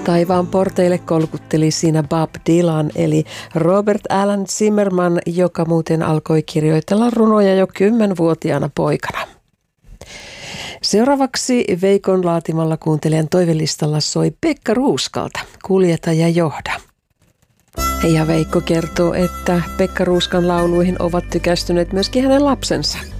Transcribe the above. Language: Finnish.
Taivaan porteille kolkutteli siinä Bob Dylan eli Robert Alan Zimmerman, joka muuten alkoi kirjoitella runoja jo 10-vuotiaana poikana. Seuraavaksi Veikon laatimalla kuuntelijan toivelistalla soi Pekka Ruuskalta Kuljeta ja johda. Ja Veikko kertoo, että Pekka Ruuskan lauluihin ovat tykästyneet myöskin hänen lapsensa.